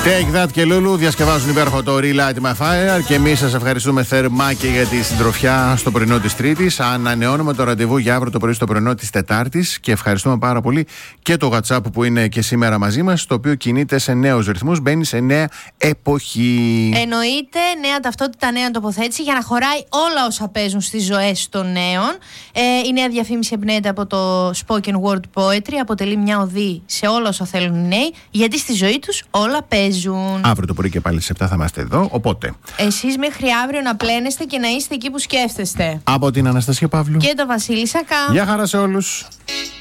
Take That και Λούλου διασκευάζουν υπέροχο το Relight My Fire και εμείς σας ευχαριστούμε θερμά και για τη συντροφιά στο πρωινό της Τρίτης. Ανανεώνουμε το ραντεβού για αύριο το πρωί στο πρωινό της Τετάρτης και ευχαριστούμε πάρα πολύ και το WhatsApp που είναι και σήμερα μαζί μας, το οποίο κινείται σε νέους ρυθμούς, μπαίνει σε νέα εποχή. Εννοείται, νέα ταυτότητα, νέα τοποθέτηση για να χωράει όλα όσα παίζουν στις ζωές των νέων. Η νέα διαφήμιση εμπνέεται από το Spoken Word Poetry, αποτελεί μια οδή σε όλα όσα θέλουν οι νέοι, γιατί στη ζωή τους όλα παίζουν. Αύριο το πρωί και πάλι στις 7 θα είμαστε εδώ, οπότε εσείς μέχρι αύριο να πλένεστε και να είστε εκεί που σκέφτεστε. Από την Αναστασία Παύλου και το Βασίλη Σακά. Γεια χαρά σε όλους.